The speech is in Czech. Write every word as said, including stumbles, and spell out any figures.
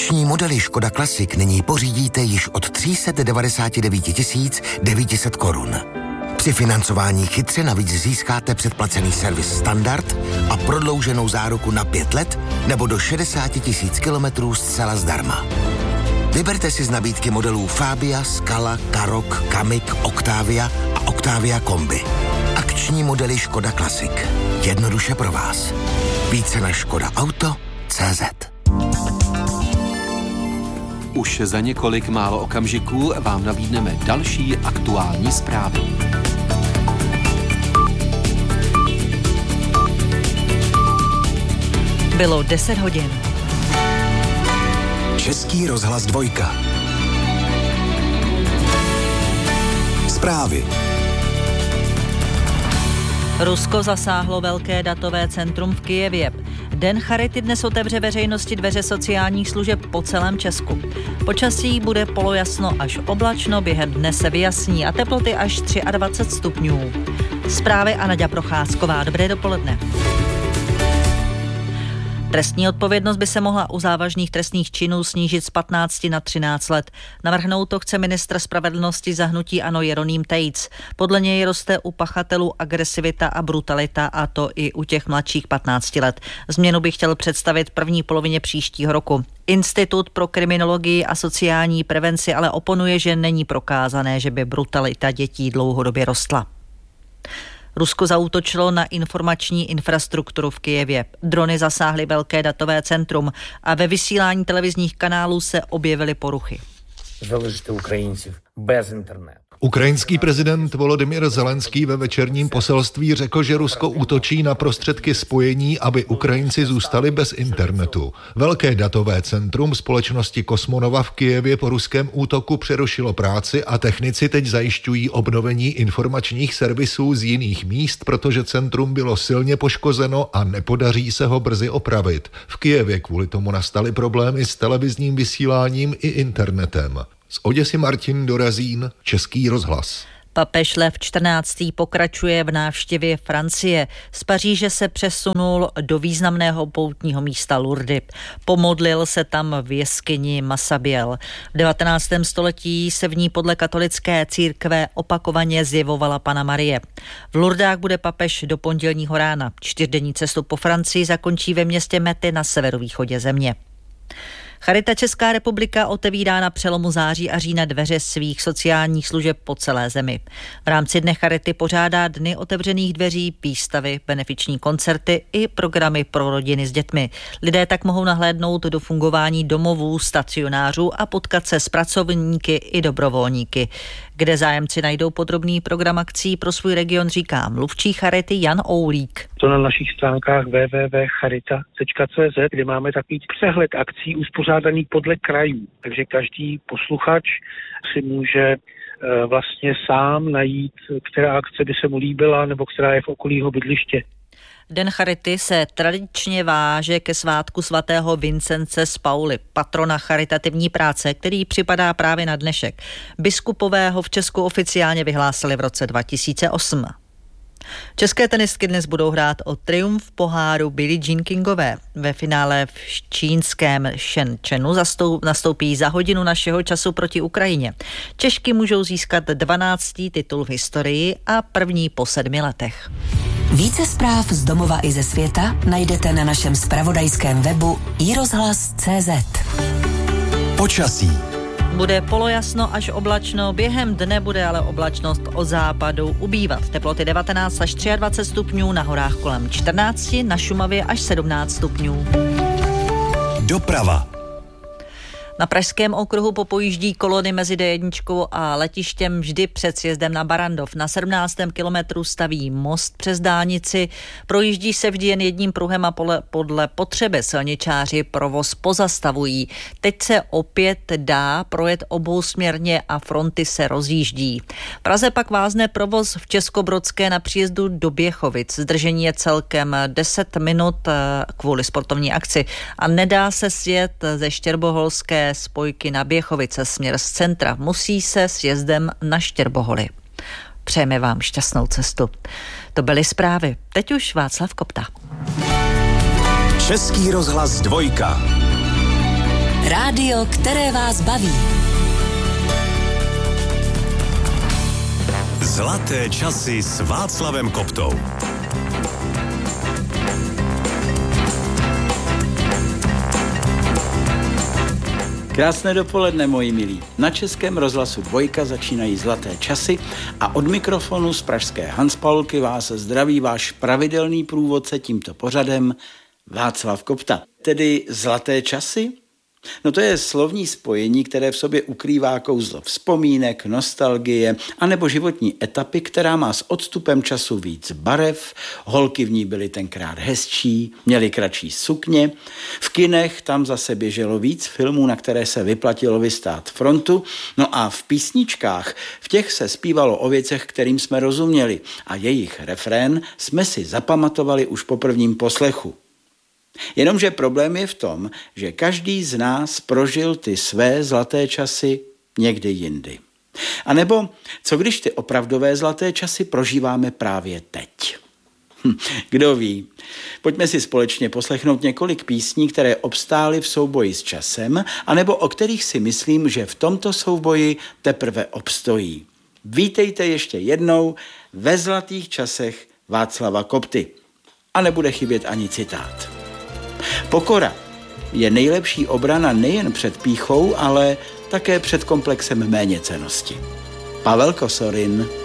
Akční modely Škoda Classic nyní pořídíte již od tři sta devadesát devět tisíc devět set korun. Při financování chytře navíc získáte předplacený servis standard a prodlouženou záruku na pět let nebo do šedesát tisíc kilometrů zcela zdarma. Vyberte si z nabídky modelů Fabia, Scala, Karoq, Kamiq, Octavia a Octavia Kombi. Akční modely Škoda Classic. Jednoduše pro vás. Více na škoda auto tečka cé zet. Už za několik málo okamžiků vám nabídneme další aktuální zprávy. Bylo deset hodin. Český rozhlas dvojka. Zprávy. Rusko zasáhlo velké datové centrum v Kyjevě. Den charity dnes otevře veřejnosti dveře sociálních služeb po celém Česku. Počasí bude polojasno až oblačno, během dne se vyjasní a teploty až dvacet tři stupňů. Zprávy a Naďa Procházková. Dobré dopoledne. Trestní odpovědnost by se mohla u závažných trestných činů snížit z patnácti na třináct let. Navrhnout to chce ministr spravedlnosti za hnutí ANO Jeroným Tejc. Podle něj roste u pachatelů agresivita a brutalita, a to i u těch mladších patnácti let. Změnu by chtěl představit v první polovině příštího roku. Institut pro kriminologii a sociální prevenci ale oponuje, že není prokázané, že by brutalita dětí dlouhodobě rostla. Rusko zaútočilo na informační infrastrukturu v Kyjevě. Drony zasáhly velké datové centrum a ve vysílání televizních kanálů se objevily poruchy. Залишити українців без інтернету. Ukrajinský prezident Volodymyr Zelenský ve večerním poselství řekl, že Rusko útočí na prostředky spojení, aby Ukrajinci zůstali bez internetu. Velké datové centrum společnosti Kosmonova v Kyjevě po ruském útoku přerušilo práci a technici teď zajišťují obnovení informačních servisů z jiných míst, protože centrum bylo silně poškozeno a nepodaří se ho brzy opravit. V Kyjevě kvůli tomu nastaly problémy s televizním vysíláním i internetem. Z Oděsy Martin Dorazín, Český rozhlas. Papež Lev čtrnáctý pokračuje v návštěvě Francie. Z Paříže se přesunul do významného poutního místa Lourdes. Pomodlil se tam v jeskyni Massabielle. V devatenáctém století se v ní podle katolické církve opakovaně zjevovala Panna Marie. V Lourdách bude papež do pondělního rána. Čtyřdenní cestu po Francii zakončí ve městě Mety na severovýchodě země. Charita Česká republika otevírá na přelomu září a října dveře svých sociálních služeb po celé zemi. V rámci Dne charity pořádá dny otevřených dveří, výstavy, benefiční koncerty i programy pro rodiny s dětmi. Lidé tak mohou nahlédnout do fungování domovů, stacionářů a potkat se s pracovníky i dobrovolníky. Kde zájemci najdou podrobný program akcí pro svůj region, říká mluvčí charity Jan Oulík. To na našich stránkách w w w tečka charita tečka c z, kde máme takový přehled akcí uspořádaný podle krajů. Takže každý posluchač si může vlastně sám najít, která akce by se mu líbila nebo která je v okolí jeho bydliště. Den charity se tradičně váže ke svátku svatého Vincence z Pauly, patrona charitativní práce, který připadá právě na dnešek. Biskupové ho v Česku oficiálně vyhlásili v roce dva tisíce osm. České tenistky dnes budou hrát o triumf poháru Billie Jean Kingové. Ve finále v čínském Shenzhenu nastoupí za hodinu našeho času proti Ukrajině. Češky můžou získat dvanáctý titul v historii a první po sedmi letech. Více zpráv z domova i ze světa najdete na našem zpravodajském webu i rozhlas tečka cé zet. Počasí. Bude polojasno až oblačno, během dne bude ale oblačnost od západu ubývat. Teploty devatenáct až dvacet tři stupňů, na horách kolem čtrnáct, na Šumavě až sedmnáct stupňů. Doprava. Na pražském okruhu popojíždí kolony mezi D jedna a letištěm vždy před sjezdem na Barrandov. Na sedmnáctém kilometru staví most přes dálnici. Projíždí se vždy jen jedním pruhem a podle, podle potřeby silničáři provoz pozastavují. Teď se opět dá projet obousměrně a fronty se rozjíždí. V Praze pak vázne provoz v Českobrodské na příjezdu do Běchovic. Zdržení je celkem deset minut kvůli sportovní akci a nedá se sjet ze Štěrboholské spojky na Běchovice směr z centra. Musí se sjezdem na Štěrboholy. Přejeme vám šťastnou cestu. To byly zprávy. Teď už Václav Kopta. Český rozhlas dvojka. Rádio, které vás baví. Zlaté časy s Václavem Koptou. Krásné dopoledne, moji milí. Na Českém rozhlasu Dvojka začínají Zlaté časy a od mikrofonu z pražské Hanspaulky vás zdraví váš pravidelný průvodce tímto pořadem Václav Kopta. Tedy Zlaté časy? No to je slovní spojení, které v sobě ukrývá kouzlo vzpomínek, nostalgie anebo životní etapy, která má s odstupem času víc barev, holky v ní byly tenkrát hezčí, měly kratší sukně, v kinech tam zase běželo víc filmů, na které se vyplatilo vystát frontu, no a v písničkách, v těch se zpívalo o věcech, kterým jsme rozuměli a jejich refrén jsme si zapamatovali už po prvním poslechu. Jenomže problém je v tom, že každý z nás prožil ty své zlaté časy někdy jindy. A nebo co když ty opravdové zlaté časy prožíváme právě teď? Hm, kdo ví? Pojďme si společně poslechnout několik písní, které obstály v souboji s časem, anebo o kterých si myslím, že v tomto souboji teprve obstojí. Vítejte ještě jednou ve zlatých časech Václava Kopty. A nebude chybět ani citát. Pokora je nejlepší obrana nejen před pýchou, ale také před komplexem méněcennosti. Pavel Kosorin.